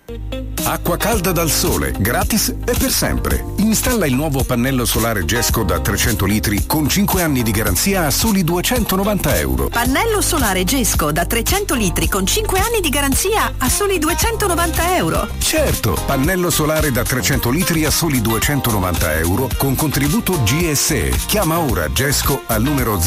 Acqua calda dal sole, gratis e per sempre. Installa il nuovo pannello solare Gesco da 300 litri con 5 anni di garanzia a soli €290. Pannello solare Gesco da 300 litri con 5 anni di garanzia a soli €290. Certo, pannello solare da 300 litri a soli €290 con contributo GSE. Chiama ora Gesco al numero